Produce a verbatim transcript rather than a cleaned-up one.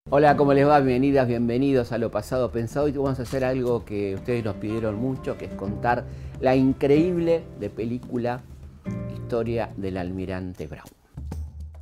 Hola, ¿cómo les va? Bienvenidas, bienvenidos a Lo Pasado Pensado. Hoy vamos a hacer algo que ustedes nos pidieron mucho, que es contar la increíble de película Historia del Almirante Brown.